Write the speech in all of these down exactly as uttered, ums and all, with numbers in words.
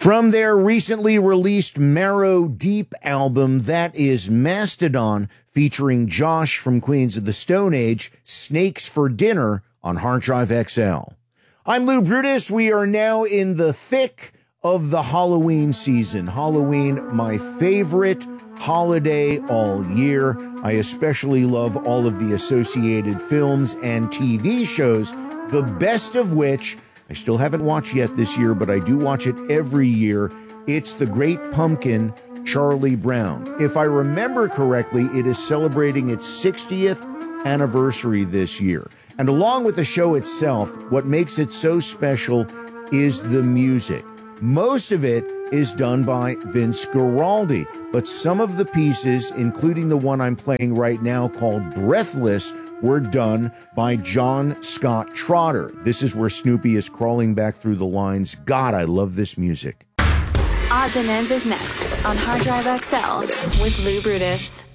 From their recently released Marrow Deep album, that is Mastodon, featuring Josh from Queens of the Stone Age, Snakes for Dinner on Hard Drive X L. I'm Lou Brutus. We are now in the thick of the Halloween season. Halloween, my favorite holiday all year. I especially love all of the associated films and T V shows, the best of which I still haven't watched yet this year, but I do watch it every year. It's The Great Pumpkin, Charlie Brown. If I remember correctly, it is celebrating its sixtieth anniversary this year. And along with the show itself, what makes it so special is the music. Most of it is done by Vince Guaraldi, but some of the pieces, including the one I'm playing right now called Breathless, were done by John Scott Trotter. This is where Snoopy is crawling back through the lines. God, I love this music. Odds and Ends is next on Hard Drive X L with Lou Brutus.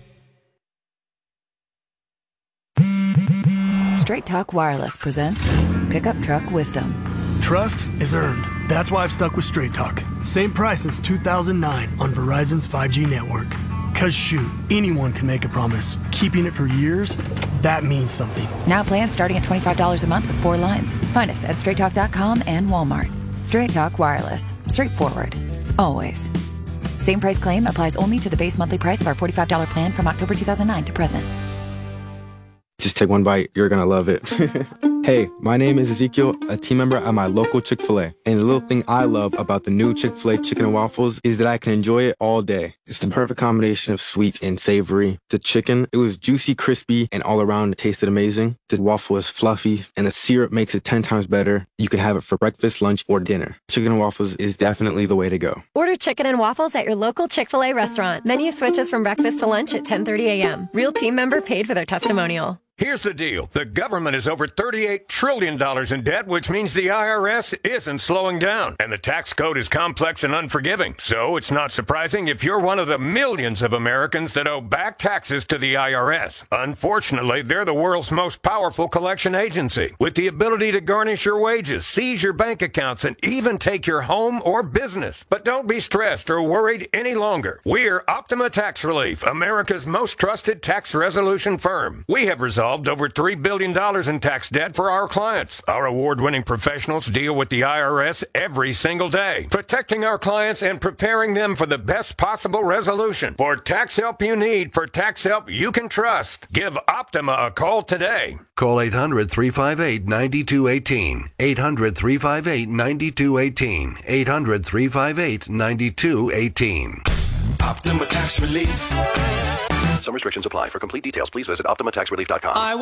Straight Talk Wireless presents Pickup Truck Wisdom. Trust is earned. That's why I've stuck with Straight Talk. Same price since two thousand nine on Verizon's five G network. Cause shoot, anyone can make a promise. Keeping it for years, that means something. Now plans starting at twenty-five dollars a month with four lines. Find us at straight talk dot com and Walmart. Straight Talk Wireless. Straightforward. Always. Same price claim applies only to the base monthly price of our forty-five dollars plan from October two thousand nine to present. Just take one bite. You're going to love it. Hey, my name is Ezekiel, a team member at my local Chick-fil-A. And the little thing I love about the new Chick-fil-A chicken and waffles is that I can enjoy it all day. It's the perfect combination of sweet and savory. The chicken, it was juicy, crispy, and all around it tasted amazing. The waffle is fluffy, and the syrup makes it ten times better. You can have it for breakfast, lunch, or dinner. Chicken and waffles is definitely the way to go. Order chicken and waffles at your local Chick-fil-A restaurant. Menu switches from breakfast to lunch at ten thirty a.m. Real team member paid for their testimonial. Here's the deal. The government is over thirty-eight trillion dollars in debt, which means the I R S isn't slowing down. And the tax code is complex and unforgiving. So it's not surprising if you're one of the millions of Americans that owe back taxes to the I R S. Unfortunately, they're the world's most powerful collection agency, with the ability to garnish your wages, seize your bank accounts, and even take your home or business. But don't be stressed or worried any longer. We're Optima Tax Relief, America's most trusted tax resolution firm. We have resolved over three billion dollars in tax debt for our clients. Our award-winning professionals deal with the I R S every single day, protecting our clients and preparing them for the best possible resolution. For tax help you need, for tax help you can trust, give Optima a call today. Call eight hundred, three five eight, nine two one eight. eight hundred, three five eight, nine two one eight. eight hundred, three five eight, nine two one eight. Optima Tax Relief. Some restrictions apply. For complete details, please visit optima tax relief dot com.